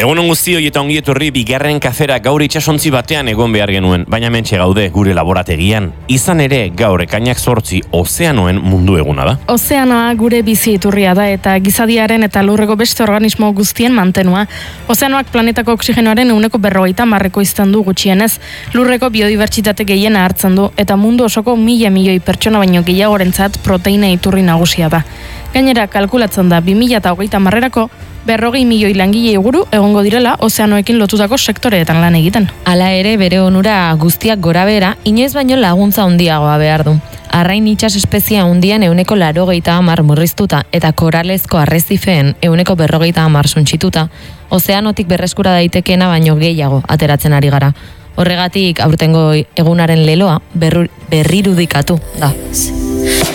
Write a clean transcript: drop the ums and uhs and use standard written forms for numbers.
Egunon guztioi eta ongi etorri bigarren kafera gaur itsasontzi batean egon behar genuen, baina mentxe gaude gure laborategian. Izan ere, gaur ekainak 8 ozeanoen mundu eguna da. Ozeanoa gure bizi iturria da eta gizadiaren eta lurreko beste organismo guztien mantenua. Ozeanoak planetako oxigenoaren 50% izten du gutxienez, lurreko biodibertsitate gehiena hartzen du eta mundu osoko 1000 milioi pertsona baino gehiagorentzat proteina iturri nagusia da. Gainera, kalkulatzen da 2030erako 40 milioi langile inguru egongo direla ozeanoekin lotutako sektoreetan lan egiten. Hala ere, bere onura guztiak gorabehera, inoiz baino laguntza handiagoa behar du. Arrain itsas espezia handian 80% murriztuta eta koralezko arrezifeen 40% suntsituta, ozeanotik berreskura daitekeena baino gehiago ateratzen ari gara. Horregatik, aurtengo egunaren leloa berrirudikatu da.